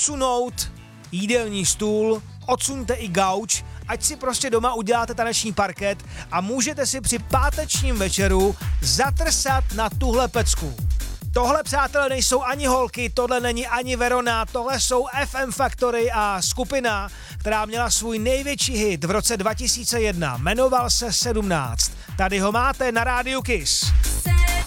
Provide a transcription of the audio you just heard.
odsunout jídelní stůl, odsuňte i gauč, ať si prostě doma uděláte taneční parket a můžete si při pátečním večeru zatrsat na tuhle pecku. Tohle, přátelé, nejsou ani holky, tohle není ani Verona, tohle jsou FM Factory a skupina, která měla svůj největší hit v roce 2001. Jmenoval se 17. Tady ho máte na rádiu Kiss.